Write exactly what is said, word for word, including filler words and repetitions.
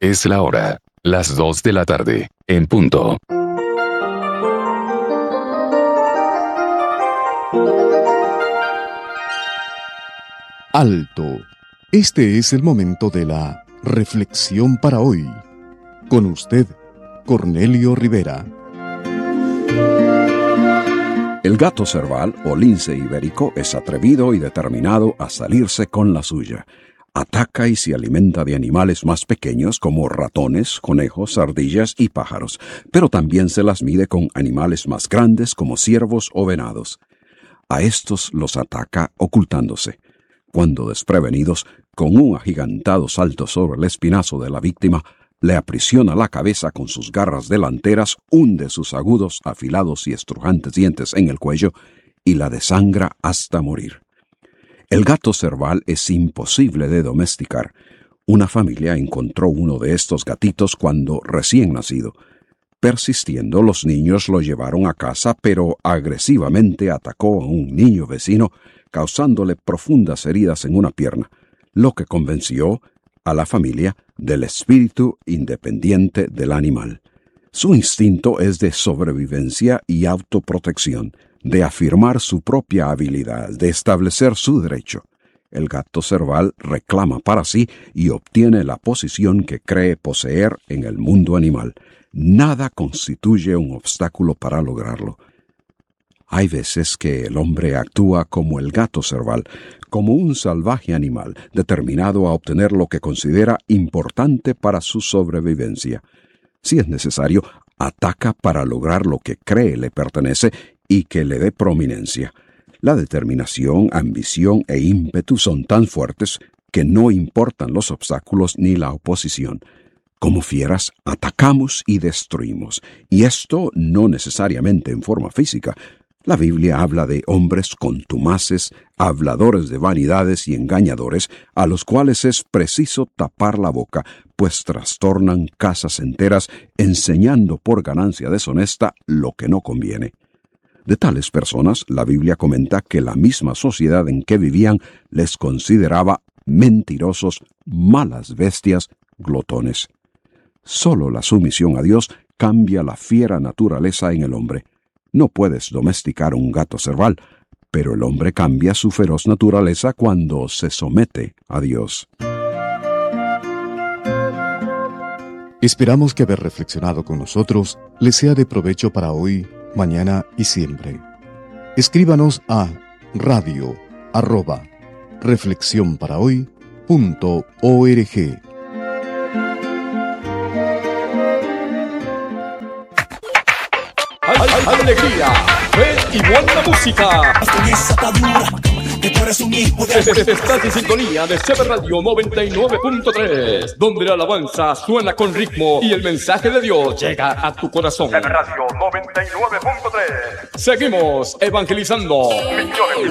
Es la hora, las dos de la tarde, en punto. Alto. Este es el momento de la reflexión para hoy. Con usted, Cornelio Rivera. El gato cerval o lince ibérico es atrevido y determinado a salirse con la suya. Ataca y se alimenta de animales más pequeños como ratones, conejos, ardillas y pájaros, pero también se las mide con animales más grandes como ciervos o venados. A estos los ataca ocultándose. Cuando desprevenidos, con un agigantado salto sobre el espinazo de la víctima, le aprisiona la cabeza con sus garras delanteras, hunde sus agudos, afilados y estrujantes dientes en el cuello y la desangra hasta morir. El gato cerval es imposible de domesticar. Una familia encontró uno de estos gatitos cuando recién nacido. Persistiendo, los niños lo llevaron a casa, pero agresivamente atacó a un niño vecino, causándole profundas heridas en una pierna, lo que convenció a la familia del espíritu independiente del animal. Su instinto es de sobrevivencia y autoprotección, de afirmar su propia habilidad, de establecer su derecho. El gato cerval reclama para sí y obtiene la posición que cree poseer en el mundo animal. Nada constituye un obstáculo para lograrlo. Hay veces que el hombre actúa como el gato cerval, como un salvaje animal, determinado a obtener lo que considera importante para su sobrevivencia. Si es necesario, ataca para lograr lo que cree le pertenece y que le dé prominencia. La determinación, ambición e ímpetu son tan fuertes que no importan los obstáculos ni la oposición. Como fieras, atacamos y destruimos, y esto no necesariamente en forma física. La Biblia habla de hombres contumaces, habladores de vanidades y engañadores, a los cuales es preciso tapar la boca, pues trastornan casas enteras, enseñando por ganancia deshonesta lo que no conviene. De tales personas, la Biblia comenta que la misma sociedad en que vivían les consideraba mentirosos, malas bestias, glotones. Solo la sumisión a Dios cambia la fiera naturaleza en el hombre. No puedes domesticar un gato cerval, pero el hombre cambia su feroz naturaleza cuando se somete a Dios. Esperamos que haber reflexionado con nosotros les sea de provecho para hoy, mañana y siempre. Escríbanos a radio arroba reflexión para hoy punto org. Alegría, fe y buena música. Estás en sintonía de C B Radio noventa y nueve punto tres, donde la alabanza suena con ritmo y el mensaje de Dios llega a tu corazón. C B Radio noventa y nueve punto tres. Seguimos evangelizando millones.